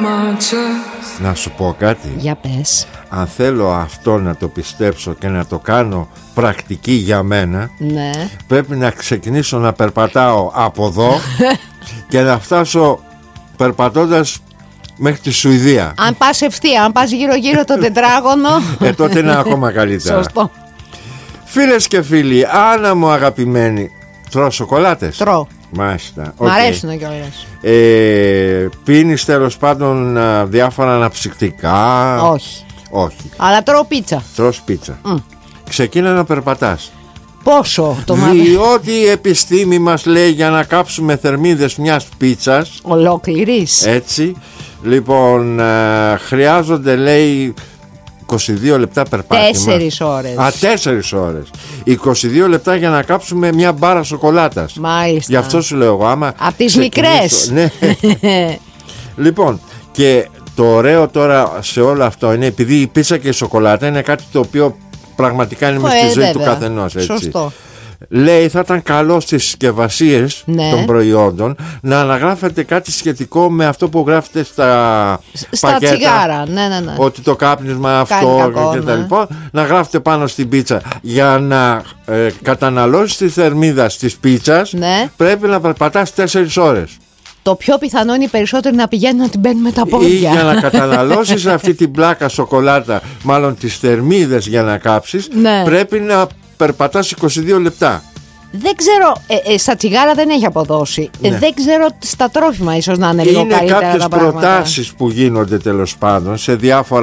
Να σου πω κάτι. Για πες. Αν θέλω αυτό να το πιστέψω και να το κάνω πρακτική για μένα, ναι, πρέπει να ξεκινήσω να περπατάω από εδώ και να φτάσω περπατώντας μέχρι τη Σουηδία. Αν πας ευθεία, αν πας γύρω-γύρω το τετράγωνο, τότε είναι ακόμα καλύτερα. Σωστό. Φίλες και φίλοι, Άννα μου αγαπημένη, τρώω σοκολάτες? Τρώω. Μάλιστα. Μ' αρέσουν κιόλας. Πίνεις τέλος πάντων διάφορα αναψυκτικά? Όχι. Όχι. Αλλά τρώω πίτσα. Τρως πίτσα. Ξεκίνα να περπατάς. Πόσο το Διότι η επιστήμη μας λέει για να κάψουμε θερμίδες μιας πίτσας ολόκληρης, έτσι, λοιπόν, χρειάζονται, λέει, 22 λεπτά περπάτημα. 4 ώρες. 4 ώρες. 22 λεπτά για να κάψουμε μια μπάρα σοκολάτας. Μάλιστα. Γι' αυτό σου λέω εγώ, άμα απ' τις μικρές. Ναι. Λοιπόν, και το ωραίο τώρα σε όλο αυτό είναι επειδή η πίτσα και η σοκολάτα είναι κάτι το οποίο πραγματικά είναι μες στη ζωή βέβαια. του καθενός, έτσι. Σωστό. Λέει, θα ήταν καλό στις συσκευασίες των προϊόντων να αναγράφεται κάτι σχετικό με αυτό που γράφεται στα πακέτα, τσιγάρα, ναι. ότι το κάπνισμα αυτό κακό, και τα λοιπά, να γράφεται πάνω στην πίτσα. Για να καταναλώσεις τη θερμίδα της πίτσας, πρέπει να περπατάς 4 ώρες. Το πιο πιθανό είναι οι περισσότεροι να πηγαίνουν να την μπαίνουν με τα πόδια. Ή για να καταναλώσεις αυτή την πλάκα σοκολάτα, μάλλον τις θερμίδες για να κάψεις, πρέπει να περπατάς 22 λεπτά. Δεν ξέρω, στα τσιγάρα δεν έχει αποδώσει. Δεν ξέρω στα τρόφιμα ίσως να είναι λίγο καλύτερα τα πράγματα. Είναι κάποιες προτάσεις που γίνονται τέλος πάντων σε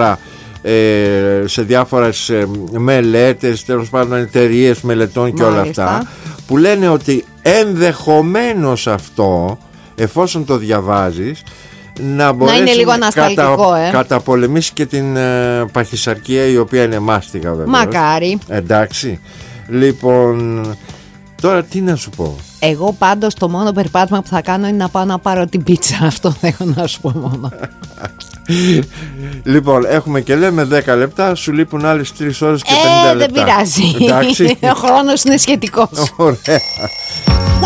διάφορες μελέτες, τέλος πάντων εταιρείες μελετών και όλα αυτά, που λένε ότι ενδεχομένως αυτό, εφόσον το διαβάζεις, να μπορέσει είναι λίγο ανασταλτικό, καταπολεμήσει και την παχυσαρκία, η οποία είναι μάστιγα βέβαια. Μακάρι. Εντάξει. Λοιπόν, τώρα τι να σου πω. Εγώ πάντως το μόνο περπάτημα που θα κάνω είναι να πάω να πάρω την πίτσα. Αυτό έχω να σου πω μόνο. Λοιπόν, έχουμε και λέμε 10 λεπτά. Σου λείπουν άλλες 3 ώρες και 50 λεπτά. Δεν πειράζει. Εντάξει. Ο χρόνος είναι σχετικός. Ωραία.